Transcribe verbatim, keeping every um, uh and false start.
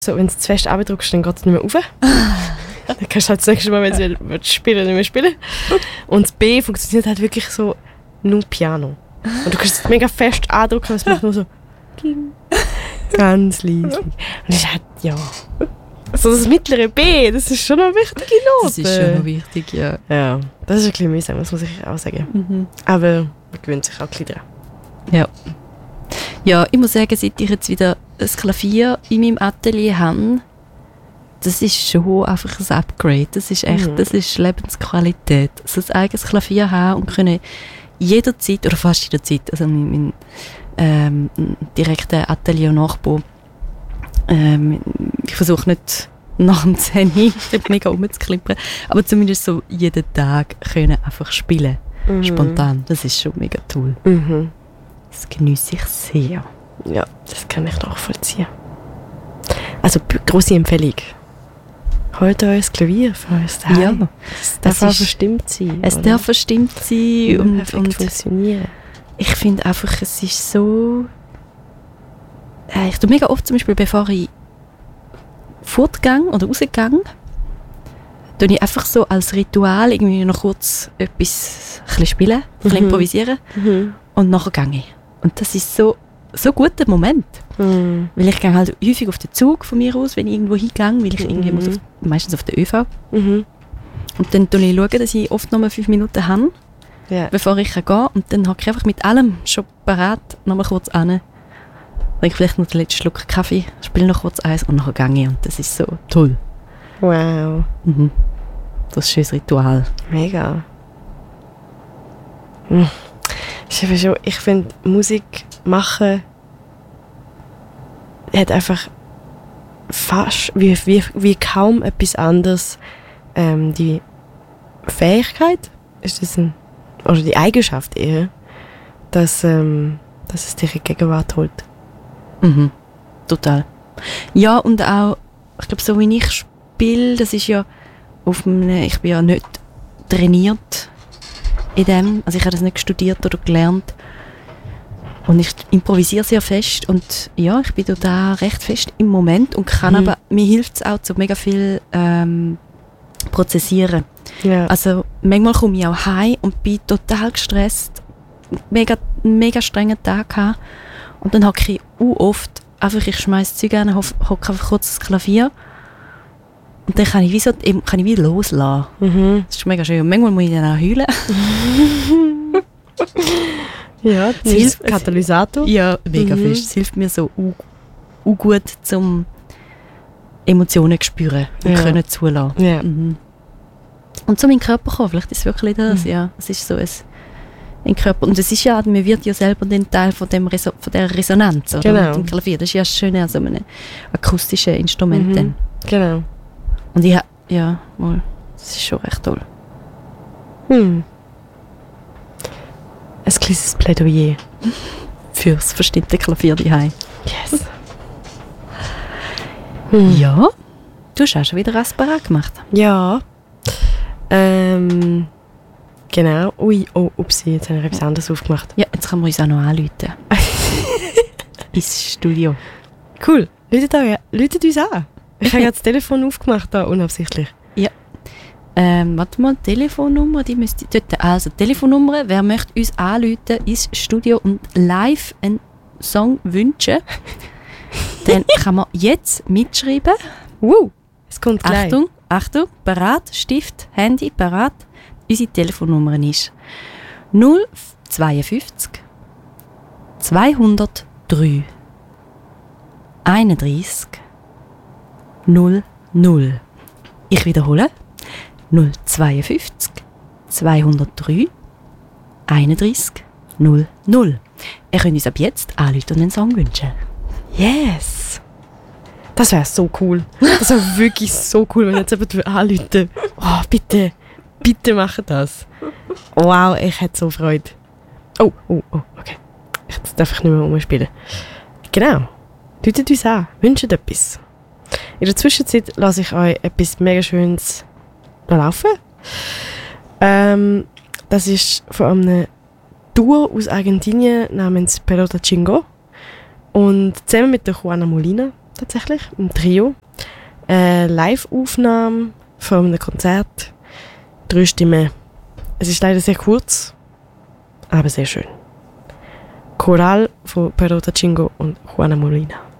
So, wenn du zu fest abdrückst, dann geht es nicht mehr rauf. Dann kannst du halt das nächste Mal, wenn du willst, spielen, nicht mehr spielen. Und das B funktioniert halt wirklich so nur Piano. Und du kannst es mega fest andrücken, es macht nur so ganz leise. Und das ist halt, ja... Also das mittlere B, das ist schon eine wichtige Note. Das ist schon noch wichtig, ja. Ja, das ist ein bisschen mühsam, das muss ich auch sagen. Mhm. Aber man gewöhnt sich auch ein bisschen dran. Ja. Ja, ich muss sagen, seit ich jetzt wieder ein Klavier in meinem Atelier habe, das ist schon einfach ein Upgrade. Das ist echt, mhm. das ist Lebensqualität. So ein eigenes Klavier haben und können jederzeit, oder fast jederzeit, also mein, mein ähm, direkter Atelier-Nachbar, ähm, ich versuche nicht nach dem zehn mega rumzuklimpern, aber zumindest so jeden Tag können einfach spielen. Mhm. Spontan. Das ist schon mega toll. Mhm. Das genieße ich sehr. Ja, das kann ich nachvollziehen. Also, grosse Empfehlung. Holt euch ein Klavier für uns daheim. Ja. Es darf auch verstimmt sein. Es oder? darf verstimmt sein und, und, und funktionieren. Ich finde einfach, es ist so... Äh, ich tue mega oft zum Beispiel, bevor ich fortgehe oder rausgehe, tue ich einfach so als Ritual irgendwie noch kurz etwas ein bisschen spielen, ein bisschen mhm. improvisieren mhm. und nachher gehe ich. Und das ist so so ein guter Moment. Mhm. Weil ich gehe halt häufig auf den Zug von mir aus, wenn ich irgendwo hingehe, weil ich irgendwie mhm. muss auf, meistens auf den ÖV. Mhm. Und dann schaue ich, schauen, dass ich oft noch mal fünf Minuten habe, ja. bevor ich gehe. Und dann hocke ich einfach mit allem schon parat, noch mal kurz an. Trinke vielleicht noch den letzten Schluck Kaffee, spiele noch kurz eins und nachher gehe ich. Und das ist so toll. Wow. Mhm. Das ist ein schönes Ritual. Mega. Mhm. Ich finde, Musik machen hat einfach fast, wie, wie, wie kaum etwas anderes, ähm, die Fähigkeit, ist das ein, oder die Eigenschaft eher, dass, ähm, dass es dich in die Gegenwart holt. Mhm. Total. Ja, und auch, ich glaube, so wie ich spiele, das ist ja auf einem, ich bin ja nicht trainiert in dem, also ich habe das nicht studiert oder gelernt und ich improvisiere sehr fest und ja, ich bin da recht fest im Moment und kann mhm. aber, mir hilft es auch zu mega viel ähm, prozessieren. Ja. Also manchmal komme ich auch heim und bin total gestresst, mega, mega strengen Tag gehabt und dann hocke ich uh, oft einfach, ich schmeiße Zeug an, hocke einfach kurz das Klavier und dann kann ich wie, so, kann ich wie loslassen. Mhm. Das ist mega schön. Und manchmal muss ich dann auch heulen. Ja, das hilft Katalysator. Ja, mega mhm. fest. Es hilft mir so uh, uh gut, um Emotionen zu spüren und ja. können zulassen. Ja. Mhm. Und zu meinem Körper kommen, vielleicht ist es wirklich das. Mhm. Ja, es ist so ein, ein Körper. Und es ist ja, man wird ja selber den Teil von, dem Reso- von der Resonanz. Oder? Genau. Mit dem Klavier. Das ist ja das Schöne an so einem akustischen Instrument. Mhm. Dann. Genau. Und ich, ja, mal, das ist schon recht toll. Hm. Ein kleines Plädoyer. Fürs verstimmte Klavier daheim. Yes. Hm. Ja, du hast auch schon wieder Raspberry gemacht. Ja. Ähm, genau. Ui, oh, upsi, jetzt habe ich etwas anderes aufgemacht. Ja, jetzt können wir uns auch noch anrufen. Ins Studio. Cool. Läutet uns an. Ich habe jetzt das Telefon aufgemacht, da unabsichtlich. Ja. Ähm, warte mal, Telefonnummer, die müsste dort. Also, Telefonnummer, wer möchte uns anrufen ins Studio und live einen Song wünschen, dann kann man jetzt mitschreiben. Wow, es kommt gleich. Achtung, Achtung, parat, Stift, Handy, parat. Unsere Telefonnummer ist null zweiundfünfzig zweihundertdrei einunddreißig null null. Ich wiederhole. null zweiundfünfzig zweihundertdrei einunddreißig null null. Ihr könnt uns ab jetzt anrufen und einen Song wünschen. Yes! Das wäre so cool. Das wäre wirklich so cool, wenn jetzt jemand anrufen. Oh, bitte, bitte macht das. Wow, ich hätte so Freude. Oh, oh, oh, okay. Jetzt darf ich nicht mehr umspielen. Genau. Ruft uns an, wünscht etwas. In der Zwischenzeit lasse ich euch etwas mega Schönes laufen. Ähm, das ist von einem Duo aus Argentinien namens Pelota Chingo. Und zusammen mit der Juana Molina. tatsächlich, im Trio. Eine Live-Aufnahme von einem Konzert. Drei Stimmen. Es ist leider sehr kurz, aber sehr schön. Choral von Perota Cingo und Juana Molina.